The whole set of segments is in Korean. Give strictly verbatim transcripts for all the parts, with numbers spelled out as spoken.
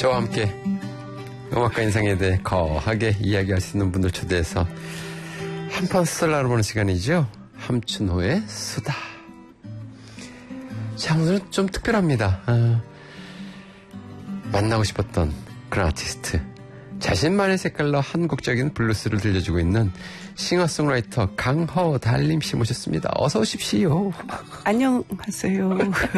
저와 함께 음악과 인생에 대해 거하게 이야기할 수 있는 분들 초대해서 한편 수다를 알아보는 시간이죠. 함춘호의 수다. 자, 오늘은 좀 특별합니다. 아, 만나고 싶었던 그런 아티스트, 자신만의 색깔로 한국적인 블루스를 들려주고 있는 싱어송라이터 강허달림 씨 모셨습니다. 어서 오십시오. 안녕하세요.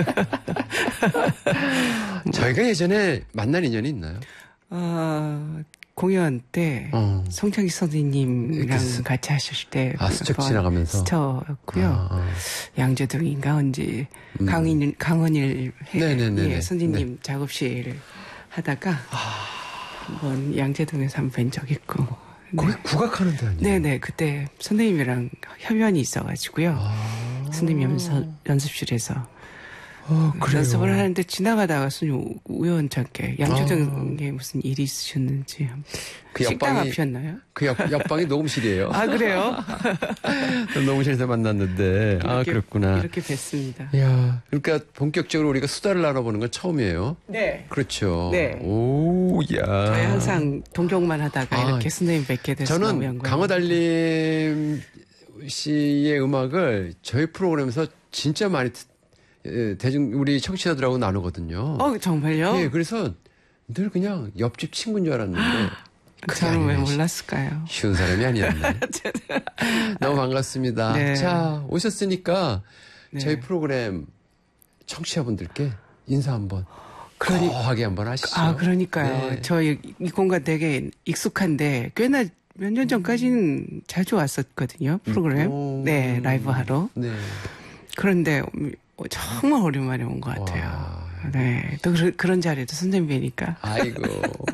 저희가 예전에 만난 인연이 있나요? 어, 공연 때 어. 송창기 선생님이랑 스, 같이 하실 때 아, 스쳐 지나가면서 스쳐였고요. 아, 아. 양재동인가 언제 음. 강인, 강원일 예, 선생님 네. 작업실 하다가 아. 한번 양재동에서 한번 뵌 적 있고. 거기 네. 국악하는 데 아니에요? 네네. 그때 선생님이랑 협연이 있어가지고요. 아. 선생님 연습, 연습실에서 아, 연습을 하는데 지나가다가 선생님 우연찮게 양재동에 아. 무슨 일이 있으셨는지. 그 식당 옆방이, 앞이었나요? 그 옆, 옆방이 녹음실이에요. 아, 그래요? 녹음실에서 만났는데. 이렇게, 아, 그렇구나. 이렇게 뵀습니다. 이야, 그러니까 본격적으로 우리가 수다를 나눠보는 건 처음이에요. 네. 그렇죠. 네. 오, 야. 저희 항상 동경만 하다가 아, 이렇게 선생님 뵙게 돼서 너무 영광입니다. 저는 강허달림 씨의 음악을 저희 프로그램에서 진짜 많이 대중, 우리 청취자들하고 나누거든요. 어, 정말요? 네, 그래서 늘 그냥 옆집 친구인 줄 알았는데. 저는 왜 몰랐을까요? 쉬운 사람이 아니었네. 너무 반갑습니다. 네. 자, 오셨으니까 네. 저희 프로그램 청취자분들께 인사 한번 그러니, 거하게 한번 하시죠. 아, 그러니까요. 네. 저희 이 공간 되게 익숙한데 꽤나 몇 년 전까지는 자주 왔었거든요. 프로그램. 오. 네, 라이브 하러. 네. 그런데 정말 오랜만에 온 것 같아요. 와. 네. 또 그런 자리에도 선생님 뵈니까. 아이고.